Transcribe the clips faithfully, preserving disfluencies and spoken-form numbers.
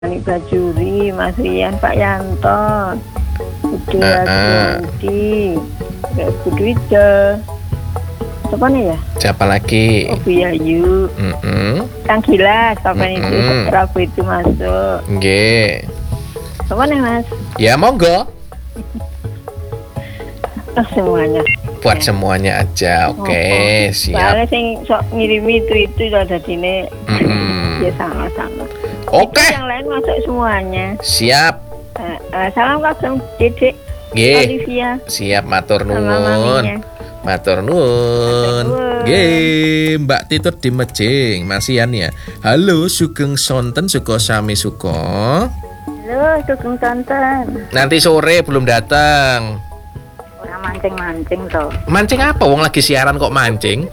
Ani Bajuri, Mas Rian, Pak Yanto, Budi Budi, Budi siapa nih ya? Siapa lagi? Oh, Biayu. Mm -mm. Kang Gilas, kapan Mm -mm. itu Rabu itu masuk. Nggih. Siapa nih Mas? Ya monggo. Oh, semuanya. Buat ya. Semuanya aja, oke, okay, oh, oh. siap. Soalnya sing sok ngirimi itu itu udah dadine mm -hmm. ya sama-sama. Oke. Okay. Yang lain masuk semuanya. Siap. Uh, uh, salam kasih Dedek. Nggih. Olivia. Siap, matur nuwun. Matur nuwun. Nggih, Mbak Titut di Mejing, masihan ya. Halo, Sugeng Sonten Suko Sami Suko. Halo, Sugeng Sonten. Nanti sore belum datang. Orang mancing-mancing toh. Mancing apa? Wong lagi siaran kok mancing?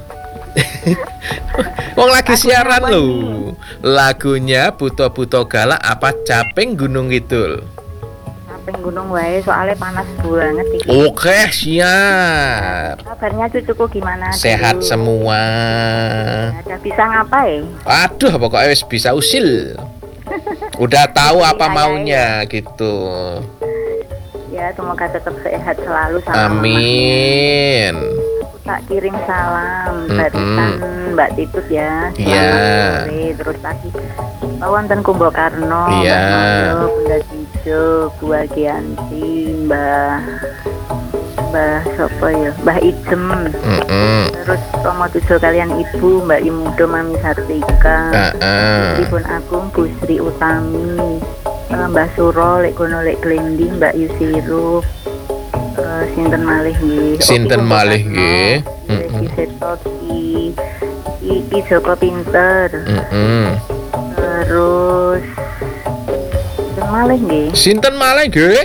Wong lagi siaran lho. Lagunya Buto-Buto Galak apa Caping Gunung Kidul? Caping Gunung wae, soalnya panas banget iki. Oke, siap. Kabarnya cucuku gimana? Sehat dulu? Semua. Ada bisa ngapain? Aduh, pokoknya wis bisa usil. Udah tahu apa maunya ya. Gitu. Ya, semoga tetap sehat selalu sama amin. Tak kirim salam barisan mm -hmm. Mbak Titut ya. Iya. Yeah. Terus lagi wonten Kumbo Karno, yeah. Mbak Bunda Tijo, Bu Agianti, Mbah Mbah sapa ya? Mbah Ijem. Mm -hmm. Terus Romo Tujo kalian Ibu, Mbak Imudo, Mami Sartika. Uh -uh. Ibu Agung, Bu Sri Utami, Mbah Suro, Lek Gono Lek Glendi, Mbak Yusiru. Uh, sinten malih nggih. Sinten malih nggih. Iki Setoki. Iki Joko Pinter. Heeh. Terus sinten malih nggih. Sinten malih nggih.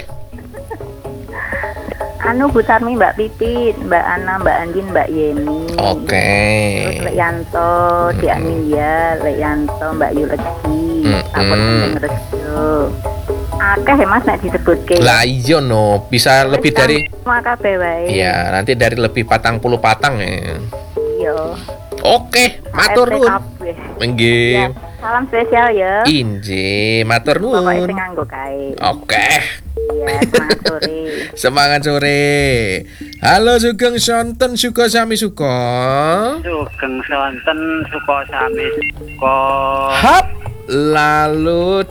Anu Bu Tarmi, Mbak Pipit, Mbak Ana, Mbak Andin, Mbak Yeni. Oke. Okay. Terus Lek Yanto, Di Anilia, Lek Yanto, Mbak Yuleki, aku seneng resto. Akeh ya Mas nek disebutke. Lah iya no, bisa terus lebih dari kabeh wae. Iya, nanti dari lebih patang puluh patang ya. Iya. Oke, matur nuwun. Nggih. Ya, salam spesial ya. Inji, matur nuwun. Pokoke sing nganggo kae. Oke. Iya, semangat sore. Semangat sore. Halo Sugeng Sonten Suko Sami Suko. Sugeng Sonten Suko Sami Suko. Hap. Lalu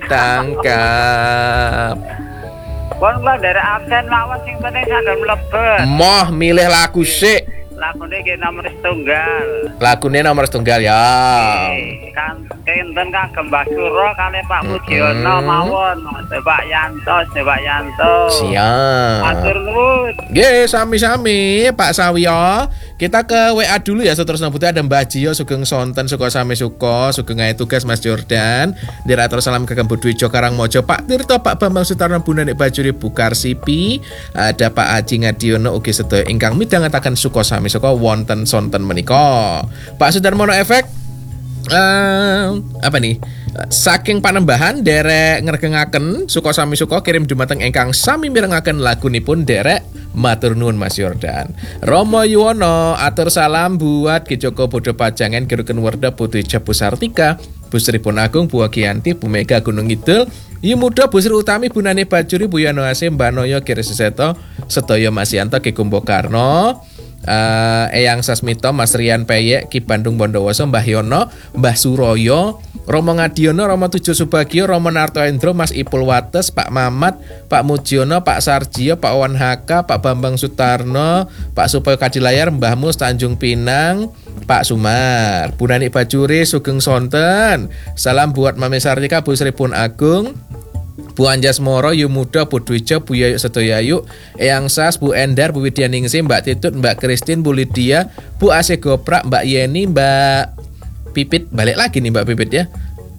ditangkap. Kon kok dari absen mawon sing penting saged mlebet. Moh milih lagu sik. Lagune ki nomor setunggal. Lagune nomor setunggal ya. Kan kinten kagem Mbah Suro kali Pak Mujiono mawon, Pak Yanto, Pak Yanto. Siap. Matur nuwun. Nggih, sami-sami Pak Sawiyo. Kita ke W A dulu ya, seterusnya putih ada Mbak Jio Sugeng Sonten Suko Sami Suko, Sugeng Ae Tugas Mas Jordan, Diratur Salam Kagem Budwijo Karangmojo, Pak Tirto, Pak Bambang Sutarno Bunanik Bajuri Bukar Sipi, ada Pak Aji Ngadiono ugi sedaya ingkang midhangetaken Suko Sami Suko wonten sonten menika. Pak Sudarmono Efek uh, apa nih? Saking panembahan derek ngregengaken Suko Sami Suko kirim dumateng ingkang sami mirengaken lagunipun derek matur nuwun Mas Yordan. Romo Yuwono atur salam buat Ki Joko Bodo Pajangan Geruken Werda Putri Jabu Sartika, Bu Sri Pun Agung, Bu Agianti, Bu Mega Gunung Kidul, Yu Muda, Bu Sri Utami, Bu Nani Bajuri, Bu Yano Asim, Mbak Noyo Kiri Seseto, Sedaya Mas Yanto, Ki Kumbo Karno, uh, Eyang Sasmito, Mas Rian Peyek, Ki Bandung Bondowoso, Mbah Yono, Mbah Suroyo, Romo Ngadiono, Romo Tujo Subagio, Romo Narto Endro, Mas Ipul Wates, Pak Mamat, Pak Mujiono, Pak Sarjio, Pak Wan Haka, Pak Bambang Sutarno, Pak Supoyo Kadilayar, Mbah Mus Tanjung Pinang, Pak Sumar, Bu Nani Bajuri, Sugeng Sonten. Salam buat Mami Sartika, Bu Sri Pun Agung, Bu Anjas Moro, Yu Muda, Bu Dwijo, Bu Yayu Sedoyayu, Eyang Sas, Bu Endar, Bu Widya Ningsih, Mbak Titut, Mbak Kristin, Bu Lydia, Bu Ase Goprak, Mbak Yeni, Mbak Pipit, balik lagi nih Mbak Pipit ya.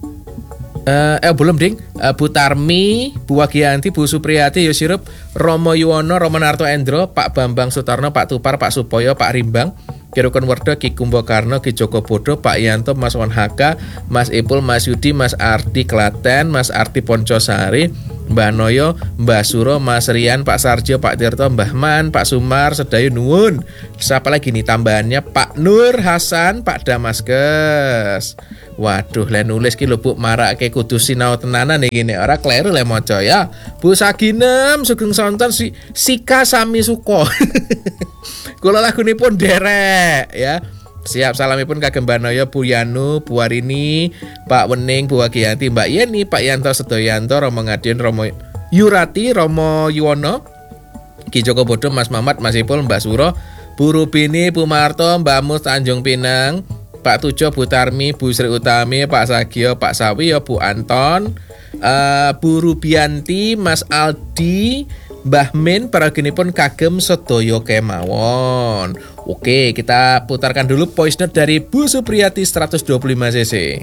Uh, eh belum ding. Uh, Bu Tarmi, Bu Wagianti, Bu Supriyati, Yosirup, Romo Yuwono, Romo Narto Endro, Pak Bambang Sutarno, Pak Tupar, Pak Supoyo, Pak Rimbang, Kirukan Werda, Ki Kumbo Karno, Ki Joko Bodo, Pak Yanto, Mas Wan Haka, Mas Ipul, Mas Yudi, Mas Ardi Klaten, Mas Ardi Poncosari, Mbah Noyo, Mbah Suro, Mas Rian, Pak Sarjo, Pak Tirto, Mbah Man, Pak Sumar, Sedayu nuwun. Siapa lagi nih tambahannya? Pak Nur Hasan, Pak Damaskes. Waduh, le nulis ki lho Bu marake kudu sinau tenanan iki nek ora kleru le maca ya. Bu Saginem sugeng sonten si Sika sami suka. Kula lagunipun derek ya. Siap salamipun kagem Mbak Noyo, Bu Yanu, Bu Warini, Pak Wening, Bu Wagiyanti, Mbak Yeni, Pak Yanto Sedoyanto, Romo Ngadian, Romo Yurati, Romo Yuwono, Ki Joko Bodo, Mas Mamat, Mas Ipul, Mbak Suro, Bu Rubini, Bu Marto, Mbak Mus Tanjung Pinang, Pak Tujo, Bu Tarmi, Bu Sri Utami, Pak Sagio, Pak Sawiyo, Bu Anton, uh, Bu Rubianti, Mas Aldi, Mbah Min, paraginipun kagem sedaya kemawon. Oke, kita putarkan dulu voice note dari Bu Supriyati seratus dua puluh lima cc.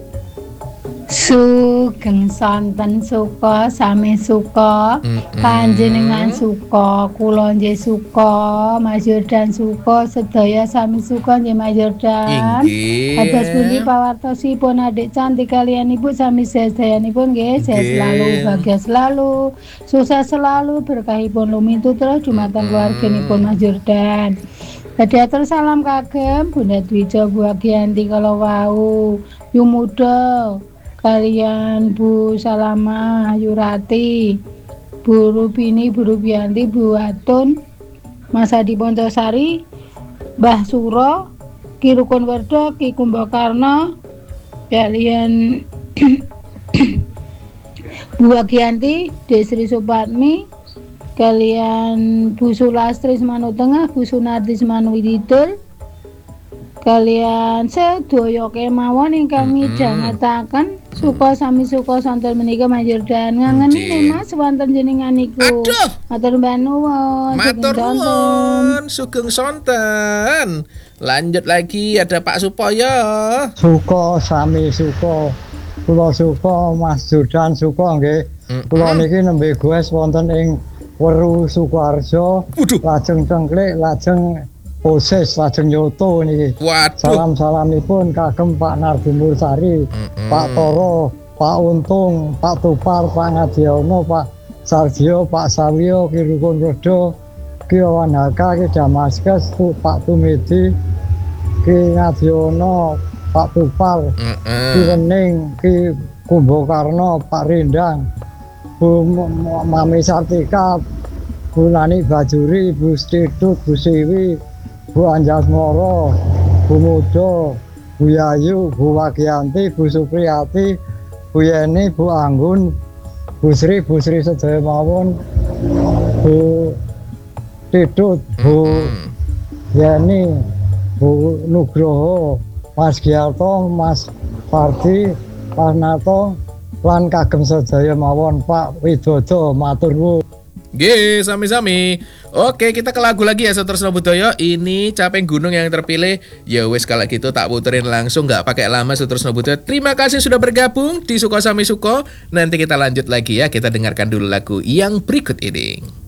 Sugeng sonten suka sami suka, mm-hmm. Panjenengan suka, kula nggih suka, Mas Yordan suka, sedaya sami suka nggih Mas Yordan. Atas pundi pawartosipun adik cantik kalian ibu sami sedayanipun nggih, sehat selalu, bahagia selalu, sukses selalu, berkahipun lumintu terus dumateng keluarganipun Mas Yordan. Hadiatur salam kagem Bunda Dwija, Bu Wagiyanti kalau wau, Yumudo kalian Bu Salama Yurati, Bu Rubini, Bu Rubianti, Bu Atun, Mas Adi Pontosari, Mbah Suro, Ki Rukun Werdo, Ki Kumbakarna, kalian Bu Wagiyanti, Desri Supatmi, kalian Bu Sulastri Semanu Tengah, Bu Sunarti Semanu Wididul, kalian sedaya kemawon ingkang midhangetaken suka sami suka sonten menika Mas Yordan ngangeni Mas wonten jenengan niku. Aduh, matur nuwun. Matur nuwun, sugeng sonten. Lanjut lagi ada Pak Supoyo. Suka sami suka. Kula suka Mas Yordan suka nggih. Kula niki nembe goes wonten ing Weru Sukoharjo. Lajeng cengklik, lajeng Poses lajeng nyoto niki. Salam-salamipun kagem Pak Nardi Mursari, mm-hmm. Pak Toro, Pak Untung, Pak Tupar, Pak Ngadiono, Pak Sargio, Pak Sawiyo, Ki Rukun Werdo, Ki Wanaka, Ki Damaskes, Pak Tumedi, Ki Ngadiono, Pak Tupar, mm-hmm. Ki Wening, Ki Kumbakarna, Pak Rindang, Bu Mami Sartika, Bu Nani Bajuri, Bu Stidut, Bu Siwi, Bu Anjasmoro, Bu Mudo, Bu Yayu, Bu Wagiyanti, Bu Supriyati, Bu Yeni, Bu Anggun, Bu Sri, Bu Sri sedaya mawon, Bu Tidut, Bu Yeni, Bu Nugroho, Mas Giarto, Mas Parti, Mas Nato, lan kagem sedaya mawon Pak Widodo, matur nuwun. Nggih, sami-sami. Oke, kita ke lagu lagi ya Saudara Budaya. Ini Capek Gunung yang terpilih. Ya wes kalau gitu tak puterin langsung, nggak pakai lama Saudara Budaya. Terima kasih sudah bergabung di Suko Sami Suko. Nanti kita lanjut lagi ya. Kita dengarkan dulu lagu yang berikut ini.